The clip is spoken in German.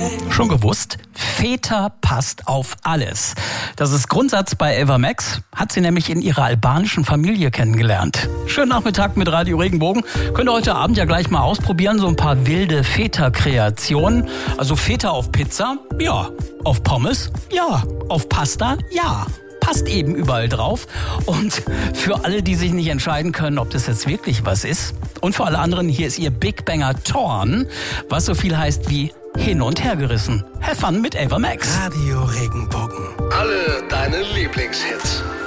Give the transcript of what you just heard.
Schon gewusst? Feta passt auf alles. Das ist Grundsatz bei Ava Max, hat sie nämlich in ihrer albanischen Familie kennengelernt. Schönen Nachmittag mit Radio Regenbogen. Könnt ihr heute Abend ja gleich mal ausprobieren, so ein paar wilde Feta-Kreationen. Also Feta auf Pizza? Ja. Auf Pommes? Ja. Auf Pasta? Ja. Passt eben überall drauf. Und für alle, die sich nicht entscheiden können, ob das jetzt wirklich was ist, und für alle anderen, hier ist ihr Big Banger Torn, was so viel heißt wie hin und her gerissen. Have fun mit Ava Max. Radio Regenbogen. Alle deine Lieblingshits.